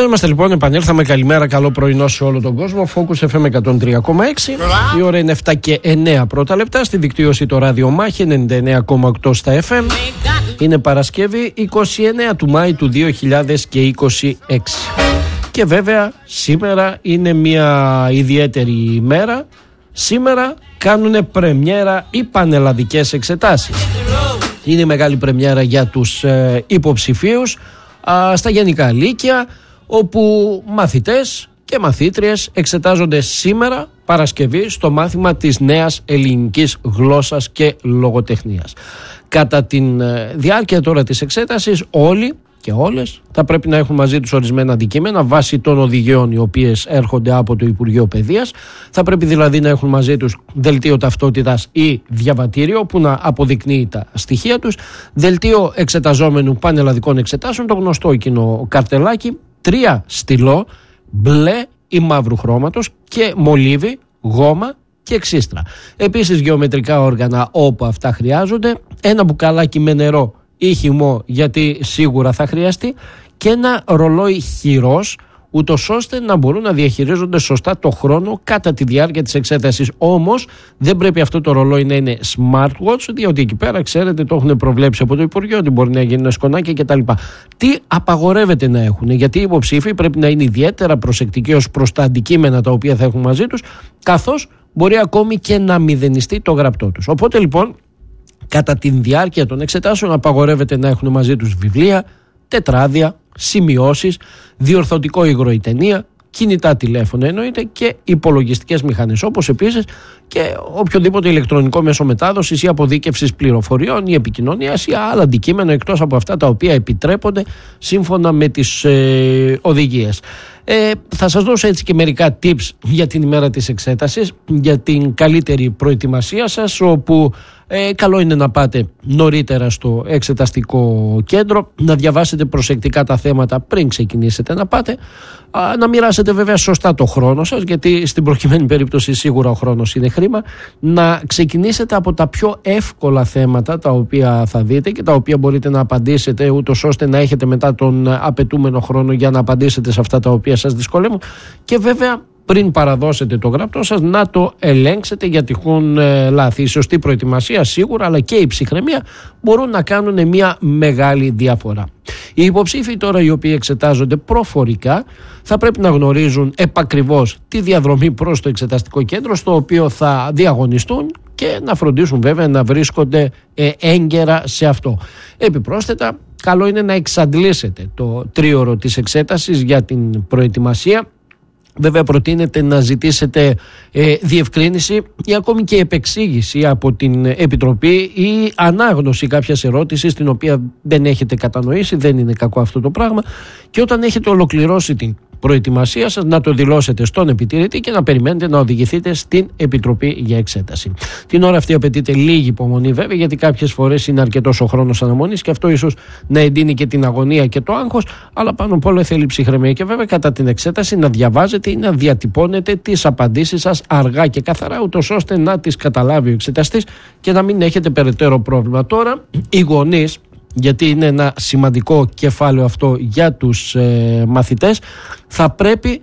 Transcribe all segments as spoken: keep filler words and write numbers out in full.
είμαστε λοιπόν, επανέλθαμε. Καλημέρα, καλό πρωινό σε όλο τον κόσμο. Focus εφ εμ εκατόν τρία κόμμα έξι. Η ώρα είναι εφτά και εννέα πρώτα λεπτά. Στη δικτύωση το ράδιο Μάχη ενενήντα εννέα κόμμα οκτώ στα εφ εμ. Είναι Παρασκευή είκοσι εννέα του Μάη του δύο χιλιάδες είκοσι έξι. Και βέβαια σήμερα είναι μια ιδιαίτερη ημέρα. Σήμερα κάνουν πρεμιέρα οι πανελλαδικές εξετάσεις. Είναι μεγάλη πρεμιέρα για τους ε, υποψηφίους α, στα γενικά λύκεια, όπου μαθητές και μαθήτριες εξετάζονται σήμερα Παρασκευή στο μάθημα της νέας ελληνικής γλώσσας και λογοτεχνίας. Κατά τη ε, διάρκεια τώρα της εξέτασης όλοι και όλες θα πρέπει να έχουν μαζί τους ορισμένα αντικείμενα βάσει των οδηγιών οι οποίες έρχονται από το Υπουργείο Παιδείας. Θα πρέπει δηλαδή να έχουν μαζί τους δελτίο ταυτότητας ή διαβατήριο που να αποδεικνύει τα στοιχεία τους, δελτίο εξεταζόμενου πανελλαδικών εξετάσεων, το γνωστό εκείνο καρτελάκι, τρία στυλό μπλε ή μαύρου χρώματος και μολύβι, γόμα και ξύστρα. Επίσης γεωμετρικά όργανα όπου αυτά χρειάζονται, ένα μπουκαλάκι με νερό ή χυμό γιατί σίγουρα θα χρειαστεί και ένα ρολόι χειρός, ούτως ώστε να μπορούν να διαχειρίζονται σωστά το χρόνο κατά τη διάρκεια της εξέτασης. Όμως δεν πρέπει αυτό το ρολόι να είναι smartwatch, διότι εκεί πέρα ξέρετε το έχουν προβλέψει από το Υπουργείο ότι μπορεί να γίνει σκονάκια κτλ. Τι απαγορεύεται να έχουν, γιατί οι υποψήφοι πρέπει να είναι ιδιαίτερα προσεκτικοί ως προς τα αντικείμενα τα οποία θα έχουν μαζί τους, καθώς μπορεί ακόμη και να μηδενιστεί το γραπτό τους. Οπότε λοιπόν, κατά τη διάρκεια των εξετάσεων απαγορεύεται να έχουν μαζί τους βιβλία, τετράδια, σημειώσεις, διορθωτικό υγρο ή ταινία, κινητά τηλέφωνα εννοείται και υπολογιστικές μηχανές, όπως επίσης και οποιοδήποτε ηλεκτρονικό μέσο μετάδοσης ή αποδίκευσης πληροφοριών ή επικοινωνίας ή άλλα αντικείμενα εκτός από αυτά τα οποία επιτρέπονται σύμφωνα με τις ε, οδηγίες. Ε, θα σας δώσω έτσι και μερικά tips για την ημέρα της εξέτασης, για την καλύτερη προετοιμασία σας, όπου ε, καλό είναι να πάτε νωρίτερα στο εξεταστικό κέντρο, να διαβάσετε προσεκτικά τα θέματα πριν ξεκινήσετε να πάτε, α, να μοιράσετε βέβαια σωστά το χρόνο σας, γιατί στην προκειμένη περίπτωση σίγουρα ο χρόνος είναι χρήμα, να ξεκινήσετε από τα πιο εύκολα θέματα τα οποία θα δείτε και τα οποία μπορείτε να απαντήσετε, ούτως ώστε να έχετε μετά τον απαιτούμενο χρόνο για να απαντήσετε σε αυτά τα οποία σας δυσκολεύουν, και βέβαια πριν παραδώσετε το γραπτό σας να το ελέγξετε για τυχόν ε, λάθη. Η σωστή προετοιμασία σίγουρα, αλλά και η ψυχραιμία μπορούν να κάνουν μια μεγάλη διαφορά. Οι υποψήφοι τώρα οι οποίοι εξετάζονται προφορικά θα πρέπει να γνωρίζουν επακριβώς τη διαδρομή προς το εξεταστικό κέντρο στο οποίο θα διαγωνιστούν και να φροντίσουν βέβαια να βρίσκονται ε, έγκαιρα σε αυτό. Επιπρόσθετα, καλό είναι να εξαντλήσετε το τρίωρο της εξέτασης για την προετοιμασία. Βέβαια προτείνεται να ζητήσετε ε, διευκρίνηση ή ακόμη και επεξήγηση από την Επιτροπή ή ανάγνωση κάποιας ερώτησης την οποία δεν έχετε κατανοήσει, δεν είναι κακό αυτό το πράγμα, και όταν έχετε ολοκληρώσει την προετοιμασία σας να το δηλώσετε στον επιτηρητή και να περιμένετε να οδηγηθείτε στην Επιτροπή για εξέταση. Την ώρα αυτή απαιτείται λίγη υπομονή βέβαια, γιατί κάποιες φορές είναι αρκετός ο χρόνος αναμονής και αυτό ίσως να εντείνει και την αγωνία και το άγχος, αλλά πάνω απ' όλα θέλει ψυχραιμία και βέβαια κατά την εξέταση να διαβάζετε ή να διατυπώνετε τις απαντήσεις σας αργά και καθαρά, ούτως ώστε να τις καταλάβει ο εξεταστής και να μην έχετε περαιτέρω πρόβλημα. Τώρα οι γονείς, γιατί είναι ένα σημαντικό κεφάλαιο αυτό για τους ε, μαθητές, θα πρέπει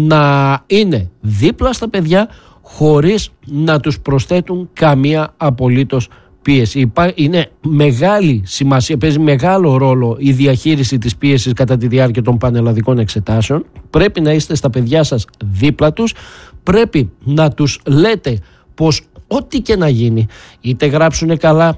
να είναι δίπλα στα παιδιά χωρίς να τους προσθέτουν καμία απολύτως πίεση. Είναι μεγάλη σημασία, παίζει μεγάλο ρόλο η διαχείριση της πίεσης κατά τη διάρκεια των πανελλαδικών εξετάσεων. Πρέπει να είστε στα παιδιά σας δίπλα τους, πρέπει να τους λέτε πως ό,τι και να γίνει, είτε γράψουν καλά,